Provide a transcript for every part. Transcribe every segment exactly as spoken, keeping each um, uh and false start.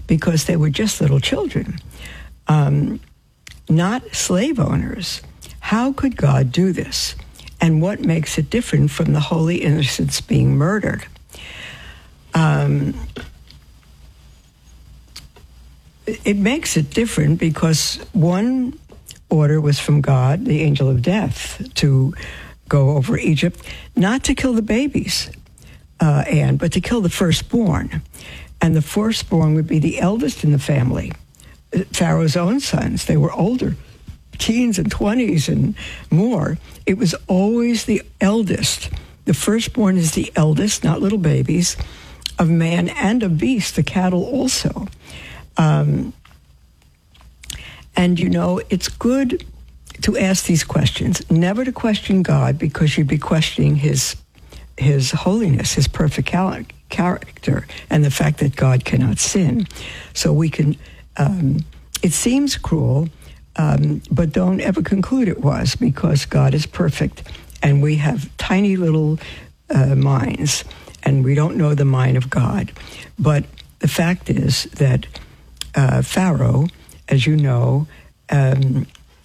because they were just little children, um, not slave owners. How could God do this? And what makes it different from the holy innocents being murdered? Um, it makes it different because one order was from God, the angel of death, to go over Egypt, not to kill the babies, uh, and but to kill the firstborn. And the firstborn would be the eldest in the family, Pharaoh's own sons. They were older, teens and twenties and more. It was always the eldest. The firstborn is the eldest, not little babies, of man and of beast, the cattle also. Um, and, you know, it's good to ask these questions, never to question God, because you'd be questioning his his holiness, his perfect cal- character, and the fact that God cannot sin. So we can, um, it seems cruel, um, but don't ever conclude it was, because God is perfect, and we have tiny little uh, minds, and we don't know the mind of God. But the fact is that uh, Pharaoh, as you know, um,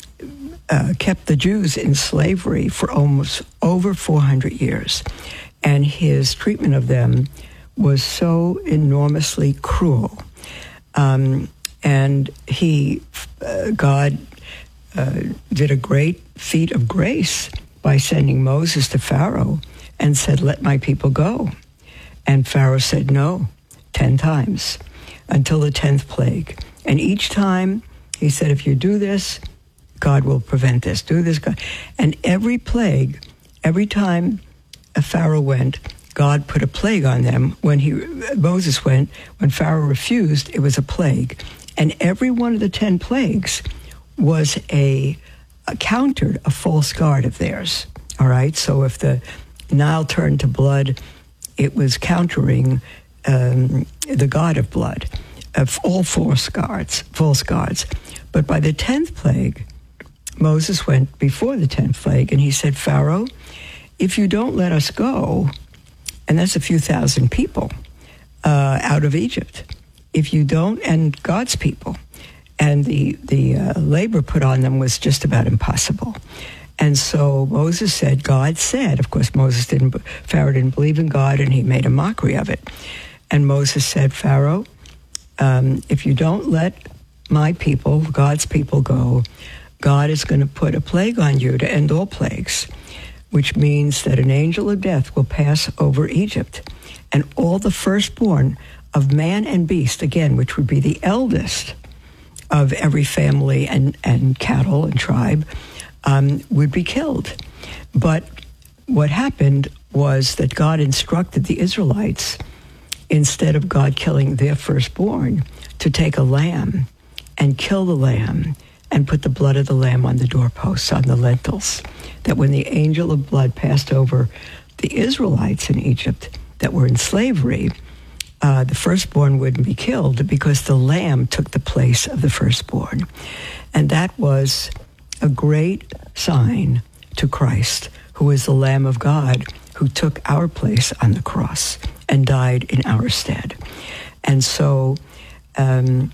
uh, kept the Jews in slavery for almost over four hundred years. And his treatment of them was so enormously cruel. Um, and he, uh, God uh, did a great feat of grace by sending Moses to Pharaoh and said, "Let my people go." And Pharaoh said no, ten times, until the tenth plague. And each time he said, if you do this, God will prevent this. Do this, God. And every plague, every time a Pharaoh went, God put a plague on them. When he Moses went, when Pharaoh refused, it was a plague. And every one of the ten plagues was a, a countered a false god of theirs. All right? So if the Nile turned to blood, it was countering um, the god of blood, of all false gods, false gods. But by the tenth plague, Moses went before the tenth plague, and he said, Pharaoh, if you don't let us go, and that's a few thousand people uh, out of Egypt, if you don't, and God's people, and the, the uh, labor put on them was just about impossible. And so Moses said, God said, of course Moses didn't, Pharaoh didn't believe in God, and he made a mockery of it. And Moses said, Pharaoh, um, if you don't let my people, God's people, go, God is going to put a plague on you to end all plagues, which means that an angel of death will pass over Egypt, and all the firstborn of man and beast, again, which would be the eldest of every family and, and cattle and tribe, um, would be killed. But what happened was that God instructed the Israelites, instead of God killing their firstborn, to take a lamb and kill the lamb and put the blood of the lamb on the doorposts, on the lintels, that when the angel of blood passed over the Israelites in Egypt that were in slavery, uh, the firstborn wouldn't be killed because the lamb took the place of the firstborn. And that was a great sign to Christ, who is the Lamb of God, who took our place on the cross and died in our stead. And so um,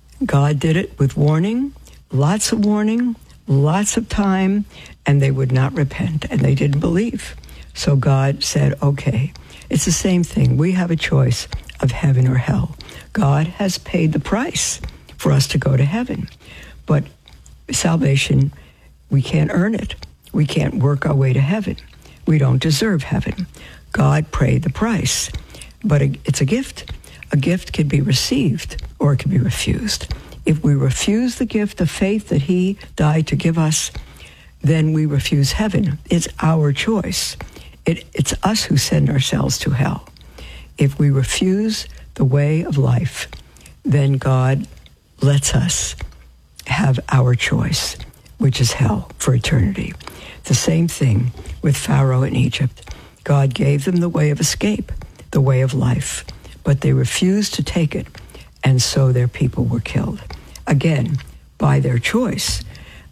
God did it with warning, lots of warning, lots of time, and they would not repent, and they didn't believe. So God said, okay, it's the same thing. We have a choice of heaven or hell. God has paid the price for us to go to heaven. But salvation, we can't earn it. We can't work our way to heaven. We don't deserve heaven. God paid the price. But it's a gift. A gift can be received or it can be refused. If we refuse the gift of faith that he died to give us, then we refuse heaven. It's our choice. It, it's us who send ourselves to hell. If we refuse the way of life, then God lets us have our choice, which is hell for eternity. The same thing with Pharaoh in Egypt. God gave them the way of escape, the way of life, but they refused to take it, and so their people were killed. Again, by their choice.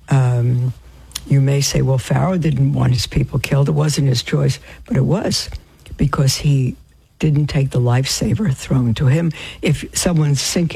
Um, you may say, well, Pharaoh didn't want his people killed. It wasn't his choice, but it was, because he didn't take the lifesaver thrown to him. If someone's sinking